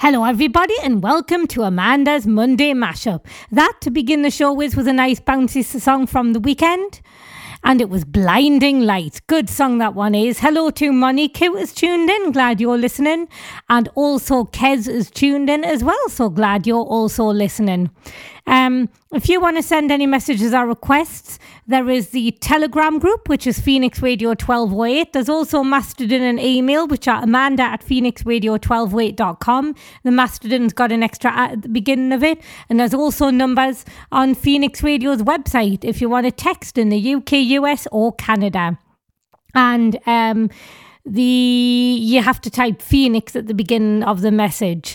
Hello, everybody, and welcome to Amanda's Monday Mashup. That, to begin the show with, was a nice bouncy song from The Weekend, and it was Blinding Lights. Good song that one is. Hello to Monique, who is tuned in. Glad you're listening. And also Kez is tuned in as well, so glad you're also listening. If you want to send any messages or requests, there is the Telegram group, which is Phoenix Radio 1208. There's also Mastodon and email, which are amanda@phoenixradio1208.com. The Mastodon's got an extra at the beginning of it. And there's also numbers on Phoenix Radio's website if you want to text in the UK, US or Canada. And you have to type Phoenix at the beginning of the message.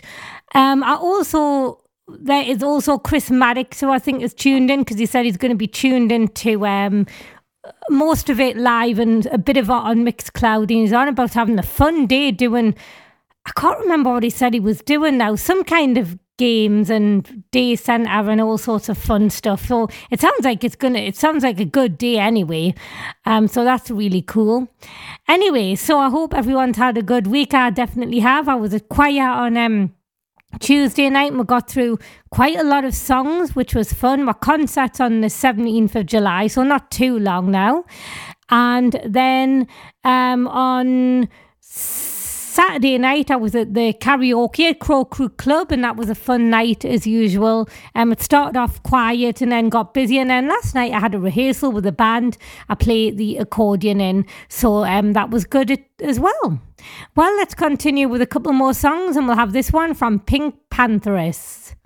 There is also Chris Maddox, who I think is tuned in because he said he's going to be tuned into most of it live and a bit of it on Mixcloud. And he's on about having a fun day doing, I can't remember what he said he was doing now, some kind of games and day centre and all sorts of fun stuff. So it sounds like a good day anyway. So that's really cool. Anyway, so I hope everyone's had a good week. I definitely have. I was at choir on Tuesday night and we got through quite a lot of songs, which was fun. My concert's on the 17th of July, so not too long now. And then on Saturday night I was at the karaoke at Crow Crew Club, and that was a fun night as usual. It started off quiet and then got busy, and then last night I had a rehearsal with the band. I played the accordion in, so that was good as well. Well, let's continue with a couple more songs, and we'll have this one from Pink Pantheress.